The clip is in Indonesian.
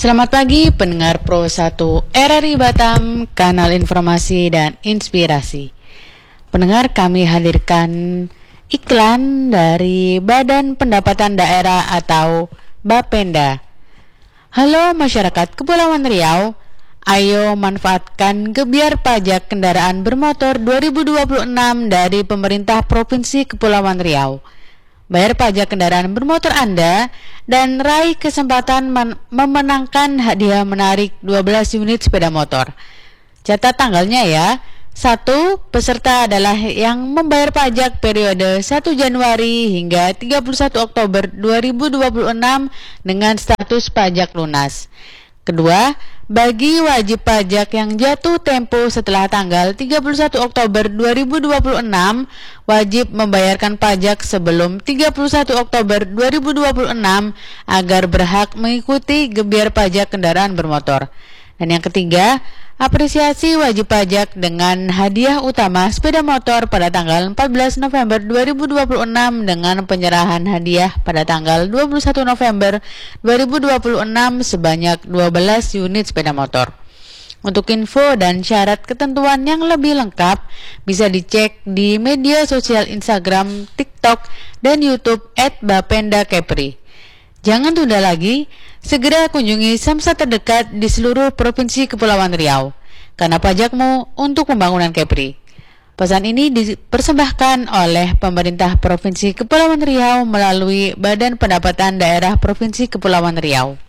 Selamat pagi pendengar Pro 1 RRI Batam, kanal informasi dan inspirasi. Pendengar, kami hadirkan iklan dari Badan Pendapatan Daerah atau Bapenda. Halo masyarakat Kepulauan Riau, ayo manfaatkan gebyar pajak kendaraan bermotor 2026 dari pemerintah Provinsi Kepulauan Riau. Bayar pajak kendaraan bermotor Anda dan raih kesempatan memenangkan hadiah menarik 12 unit sepeda motor. Catat tanggalnya ya. 1. Peserta adalah yang membayar pajak periode 1 Januari hingga 31 Oktober 2026 dengan status pajak lunas. Kedua, bagi wajib pajak yang jatuh tempo setelah tanggal 31 Oktober 2026, wajib membayarkan pajak sebelum 31 Oktober 2026 agar berhak mengikuti gebyar pajak kendaraan bermotor. Dan yang ketiga, apresiasi wajib pajak dengan hadiah utama sepeda motor pada tanggal 14 November 2026 dengan penyerahan hadiah pada tanggal 21 November 2026 sebanyak 12 unit sepeda motor. Untuk info dan syarat ketentuan yang lebih lengkap bisa dicek di media sosial Instagram, TikTok, dan YouTube @bapendakepri. Jangan tunda lagi, segera kunjungi Samsat terdekat di seluruh Provinsi Kepulauan Riau, karena pajakmu untuk pembangunan Kepri. Pesan ini dipersembahkan oleh pemerintah Provinsi Kepulauan Riau melalui Badan Pendapatan Daerah Provinsi Kepulauan Riau.